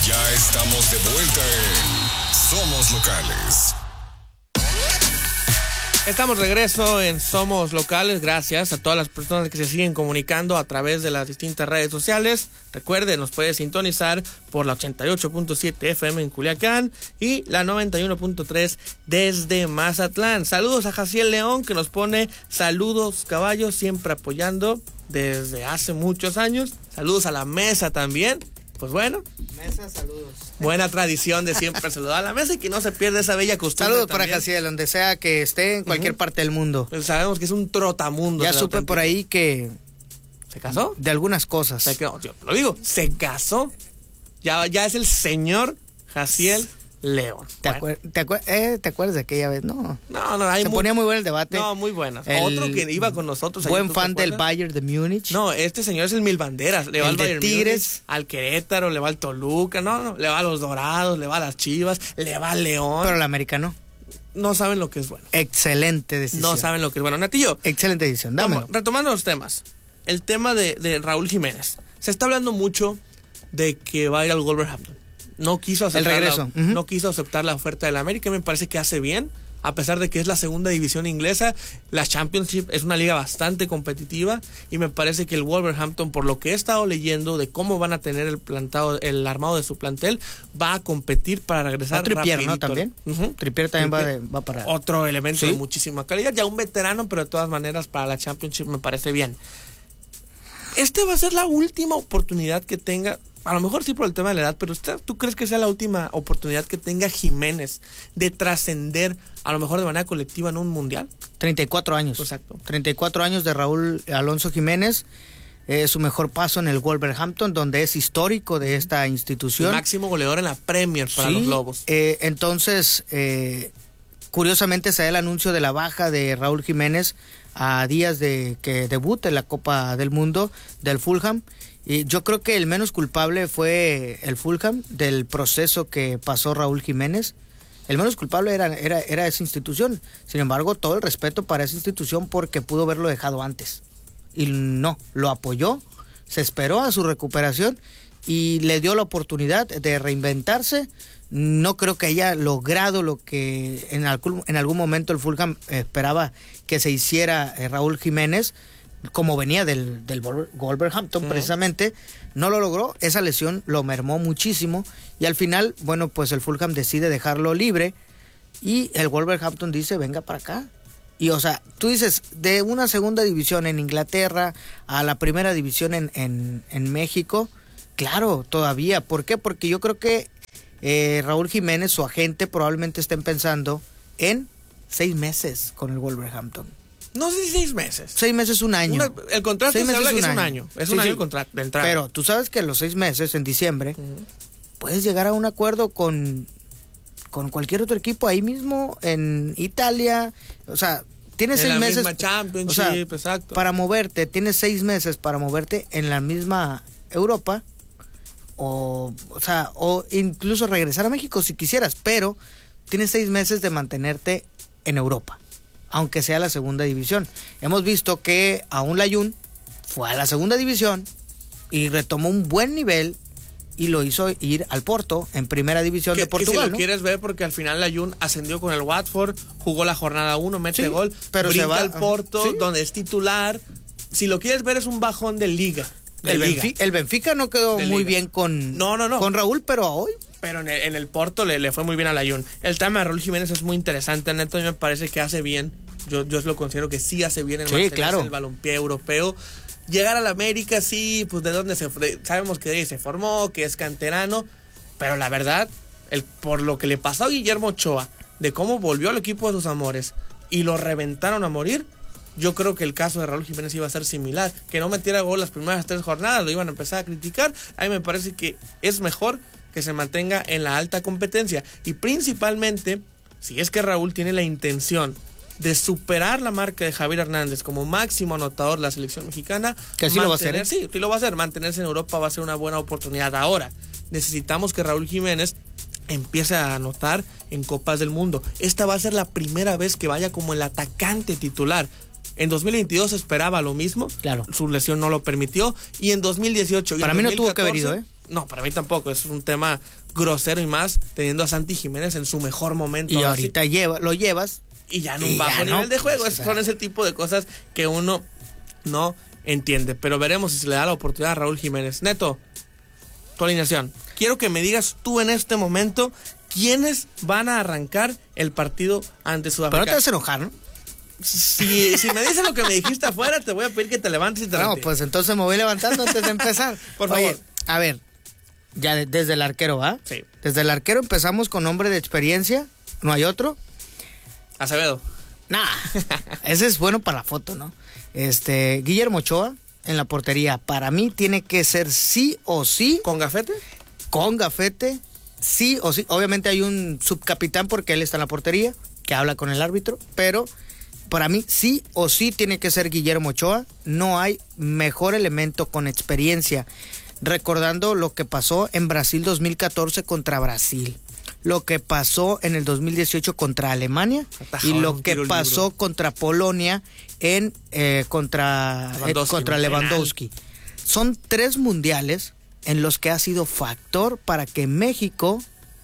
Ya estamos de vuelta en Somos Locales. Estamos de regreso en Somos Locales. Gracias a todas las personas que se siguen comunicando a través de las distintas redes sociales. Recuerden, nos puede sintonizar por la 88.7 FM en Culiacán y la 91.3 desde Mazatlán. Saludos a Jaciel León, que nos pone saludos, caballos, siempre apoyando desde hace muchos años. Saludos a la mesa también. Pues bueno, Mesa, saludos. Buena tradición de siempre saludar a la mesa y que no se pierda esa bella costumbre. Saludos también. para Jaciel, donde sea que esté, en cualquier parte del mundo. Pues sabemos que es un trotamundo. Ya supe por ahí que... ¿Se casó? De algunas cosas. Yo lo digo, se casó. Ya es el señor Jaciel León. ¿Te acuerdas de aquella vez? No. No, se ponía muy bueno el debate. No, muy buena. Otro que iba con nosotros. Buen fan del Bayern de Múnich. No, este señor es el Mil Banderas. Le va al Bayern Tigres, Múnich, al Querétaro, le va al Toluca. No, le va a los Dorados, le va a las Chivas, le va al León. Pero el americano. No saben lo que es bueno. Excelente decisión. No saben lo que es bueno. Natillo. Excelente decisión. Dámelo. Retomando los temas. El tema de Raúl Jiménez. Se está hablando mucho de que va a ir al Wolverhampton. No quiso aceptar el regreso. No quiso aceptar la oferta del América. Me parece que hace bien, a pesar de que es la segunda división inglesa. La Championship es una liga bastante competitiva y me parece que el Wolverhampton, por lo que he estado leyendo de cómo van a tener el armado de su plantel, va a competir para regresar Trippier, rapidito. ¿no? También. Trippier también va para... Otro elemento de muchísima calidad. Ya un veterano, pero de todas maneras para la Championship me parece bien. Este va a ser la última oportunidad que tenga. A lo mejor sí por el tema de la edad, pero ¿tú crees que sea la última oportunidad que tenga Jiménez de trascender, a lo mejor de manera colectiva, en un mundial? 34 años. Exacto. 34 años de Raúl Alonso Jiménez. Su mejor paso en el Wolverhampton, donde es histórico de esta institución. El máximo goleador en la Premier para los Lobos. Entonces, curiosamente se da el anuncio de la baja de Raúl Jiménez a días de que debute en la Copa del Mundo del Fulham. Y yo creo que el menos culpable fue el Fulham del proceso que pasó Raúl Jiménez. El menos culpable era esa institución. Sin embargo, todo el respeto para esa institución porque pudo haberlo dejado antes. Y no, lo apoyó, se esperó a su recuperación y le dio la oportunidad de reinventarse. No creo que haya logrado lo que en algún momento el Fulham esperaba que se hiciera Raúl Jiménez, como venía del Wolverhampton precisamente. No lo logró, esa lesión lo mermó muchísimo y al final, bueno, pues el Fulham decide dejarlo libre y el Wolverhampton dice, venga para acá. Y o sea, tú dices, de una segunda división en Inglaterra a la primera división en México, claro, todavía. ¿Por qué? Porque yo creo que Raúl Jiménez, su agente, probablemente estén pensando en 6 meses con el Wolverhampton. No sé si 6 meses. 6 meses, un año. El contrato se habla que es un año. Es un año el contrato de entrada. Pero tú sabes que los 6 meses, en diciembre, puedes llegar a un acuerdo con cualquier otro equipo ahí mismo, en Italia. O sea, tienes 6 meses. Misma Championship, o sea, exacto. Para moverte, tienes 6 meses para moverte en la misma Europa. O incluso regresar a México si quisieras, pero tienes 6 meses de mantenerte en Europa, aunque sea la segunda división. Hemos visto que aún Layún fue a la segunda división y retomó un buen nivel y lo hizo ir al Porto en primera división de Portugal. Que si lo quieres ver, porque al final Layún ascendió con el Watford, jugó la jornada 1, mete gol, pero brinca se va al Porto, donde es titular. Si lo quieres ver, es un bajón de liga. El Benfica no quedó muy bien con Raúl, pero hoy. Pero en el Porto le fue muy bien a Layún. El tema de Raúl Jiménez es muy interesante, neto, a mí me parece que hace bien. Yo lo considero que sí hace bien en el balompié europeo. Llegar a la América, sí, pues de dónde sabemos que se formó, que es canterano, pero la verdad, por lo que le pasó a Guillermo Ochoa, de cómo volvió al equipo de sus amores y lo reventaron a morir, yo creo que el caso de Raúl Jiménez iba a ser similar. Que no metiera gol las primeras 3 jornadas, lo iban a empezar a criticar. A mí me parece que es mejor que se mantenga en la alta competencia. Y principalmente, si es que Raúl tiene la intención de superar la marca de Javier Hernández como máximo anotador de la selección mexicana, que sí lo va a hacer. Sí lo va a hacer. Mantenerse en Europa va a ser una buena oportunidad. Ahora, necesitamos que Raúl Jiménez empiece a anotar en Copas del Mundo. Esta va a ser la primera vez que vaya como el atacante titular. En 2022 esperaba lo mismo. Claro. Su lesión no lo permitió. Y en 2018... Para mí no tuvo que haber ido, No, para mí tampoco. Es un tema grosero y más teniendo a Santi Jiménez en su mejor momento. Y ahorita lo llevas. Y ya en un bajo nivel de juego. Son ese tipo de cosas que uno no entiende. Pero veremos si se le da la oportunidad a Raúl Jiménez. Neto, tu alineación. Quiero que me digas tú en este momento quiénes van a arrancar el partido ante Sudáfrica. Pero no te vas a enojar, ¿no? Si me dices lo que me dijiste afuera, te voy a pedir que te levantes y te No, retires. pues entonces me voy levantando antes de empezar. Por favor. Oye, a ver, ya desde el arquero, ¿va? Sí. Desde el arquero empezamos con hombre de experiencia. ¿No hay otro? Acevedo. Nah, ese es bueno para la foto, ¿no? Guillermo Ochoa en la portería. Para mí tiene que ser sí o sí. ¿Con gafete? Con gafete, sí o sí. Obviamente hay un subcapitán porque él está en la portería, que habla con el árbitro, pero para mí sí o sí tiene que ser Guillermo Ochoa. No hay mejor elemento con experiencia. Recordando lo que pasó en Brasil 2014 contra Brasil, lo que pasó en el 2018 contra Alemania y lo que pasó contra Polonia contra Lewandowski. Son 3 mundiales en los que ha sido factor para que México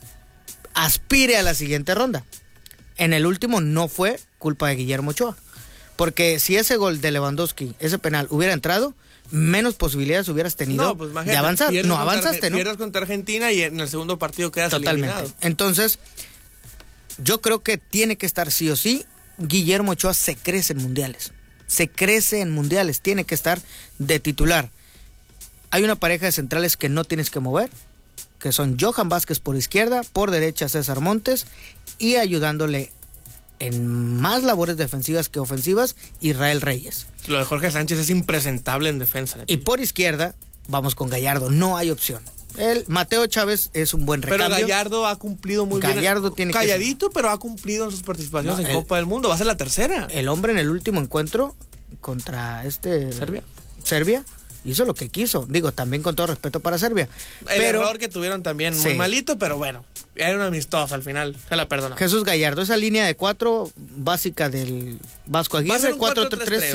aspire a la siguiente ronda. En el último no fue culpa de Guillermo Ochoa, porque si ese gol de Lewandowski, ese penal, hubiera entrado, menos posibilidades hubieras tenido de avanzar. No avanzaste, ¿no? Pierdes contra Argentina y en el segundo partido quedas eliminado. Entonces, yo creo que tiene que estar sí o sí. Guillermo Ochoa se crece en mundiales. Tiene que estar de titular. Hay una pareja de centrales que no tienes que mover, que son Johan Vázquez por izquierda, por derecha César Montes, y ayudándole en más labores defensivas que ofensivas, Israel Reyes. Lo de Jorge Sánchez es impresentable en defensa. Y por izquierda, vamos con Gallardo, no hay opción. Mateo Chávez es un buen recambio. Pero Gallardo ha cumplido muy bien. Tiene calladito, pero ha cumplido en sus participaciones en Copa del Mundo. Va a ser la tercera. El hombre en el último encuentro contra Serbia hizo lo que quiso. Digo, también con todo respeto para Serbia. Pero error que tuvieron también muy malito, pero bueno, era un amistoso al final. Se la perdona. Jesús Gallardo, esa línea de 4 básica del Vasco Aguirre, 4-3-3.